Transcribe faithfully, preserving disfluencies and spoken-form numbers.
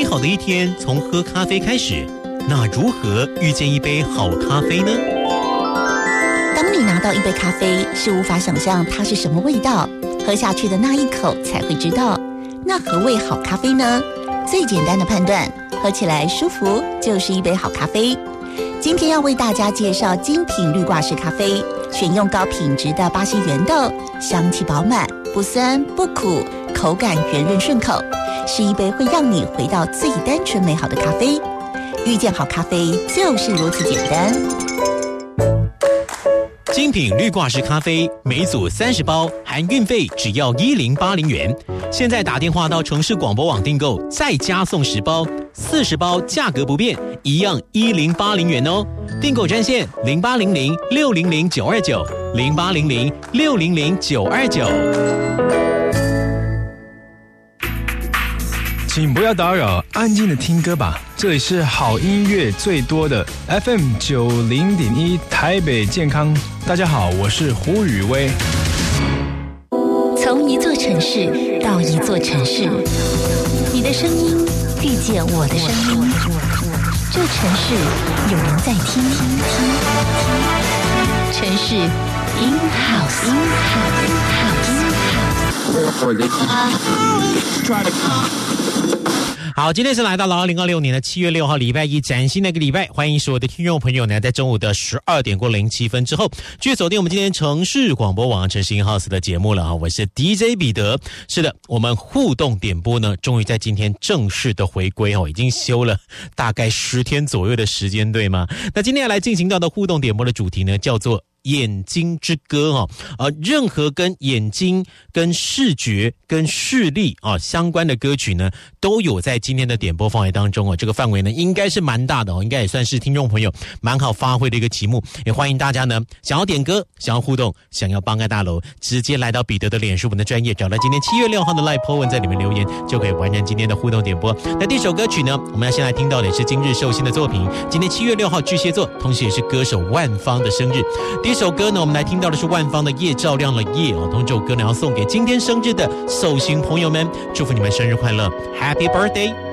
好的一天从喝咖啡开始，那如何遇见一杯好咖啡呢？ 当你拿到一杯咖啡，是无法想象它是什么味道，喝下去的那一口才会知道。那何谓好咖啡呢？最简单的判断，喝起来舒服就是一杯好咖啡。今天要为大家介绍精品绿挂式咖啡，选用高品质的巴西原豆，香气饱满，不酸不苦，口感圆润顺口，是一杯会让你回到最单纯美好的咖啡。遇见好咖啡就是如此简单。 精品绿挂式咖啡每组三十包，含运费只要一零八零元。现在打电话到城市广播网订购，再加送十包，四十包价格不变，一样一零八零元哦。订购专线零八零零六零零九二九零八零零六零零九二九。 请不要打扰，安静的听歌吧。这里是好音乐最多的 F M 九零点一台北健康。大家好，我是胡宇威。 从一座城市到一座城市，你的声音遇见我的声音，这城市有人在听。城市 in house in house。 好，今天是来到了二零二六年的七月六号礼拜一，崭新的一个礼拜，欢迎所有的听众朋友呢，在中午的十二点过零七分之后，继续锁定我们今天城市广播网城市 in house 的节目了啊！我是 D J 彼得。是的，我们互动点播呢，终于在今天正式的回归哦，已经休了大概十天左右的时间，对吗？那今天要来进行到的互动点播的主题呢，叫做眼睛之歌哈、哦，呃，任何跟眼睛、跟视觉、跟视力啊、哦、相关的歌曲呢，都有在今天的点播范围当中哦。这个范围呢，应该是蛮大的哦，应该也算是听众朋友蛮好发挥的一个题目。也欢迎大家呢，想要点歌、想要互动、想要帮爱大楼，直接来到彼得的脸书文的专页，找到今天七月六号的 live po 文，在里面留言，就可以完成今天的互动点播。那第一首歌曲呢，我们要先来听到的也是今日寿星的作品，今天七月六号巨蟹座，同时也是歌手万芳的生日。第一首歌呢，我们来听到的是万芳的《夜照亮了夜》哦，同这首歌呢要送给今天生日的寿星朋友们，祝福你们生日快乐 ，Happy Birthday！